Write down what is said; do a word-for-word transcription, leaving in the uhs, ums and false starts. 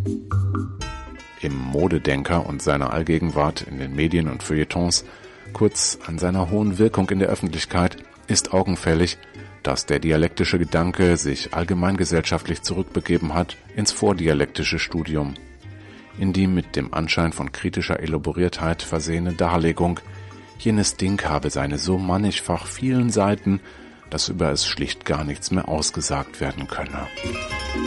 Im Modedenker und seiner Allgegenwart in den Medien und Feuilletons, kurz an seiner hohen Wirkung in der Öffentlichkeit, ist augenfällig, dass der dialektische Gedanke sich allgemeingesellschaftlich zurückbegeben hat ins vordialektische Studium. In die mit dem Anschein von kritischer Elaboriertheit versehene Darlegung, jenes Ding habe seine so mannigfach vielen Seiten, dass über es schlicht gar nichts mehr ausgesagt werden könne.